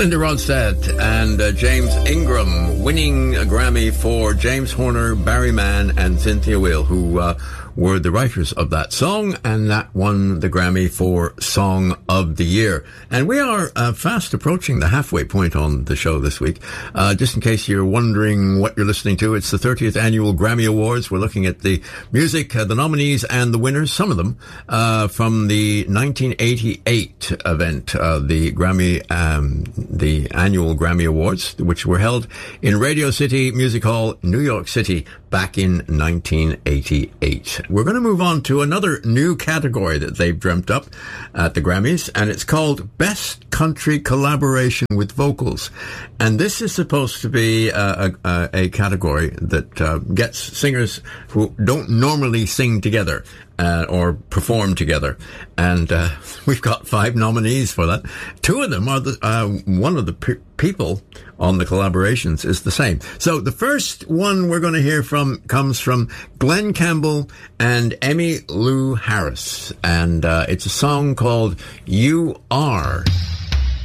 Linda Ronstadt and James Ingram winning a Grammy for James Horner, Barry Mann and Cynthia Weil, who were the writers of that song, and that won the Grammy for Song of the Year. And we are fast approaching the halfway point on the show this week. Just in case you're wondering what you're listening to, it's the 30th Annual Grammy Awards. We're looking at the music, the nominees and the winners, some of them, from the 1988 event, the annual Grammy Awards, which were held in Radio City Music Hall, New York City, back in 1988. We're going to move on to another new category that they've dreamt up at the Grammys, and it's called Best Country Collaboration with Vocals. And this is supposed to be a category that gets singers who don't normally sing together or perform together. And we've got 5 nominees for that. 2 of them are one of the people on the collaborations is the same. So the first one we're going to hear from comes from Glenn Campbell and Emmylou Harris. And it's a song called You Are.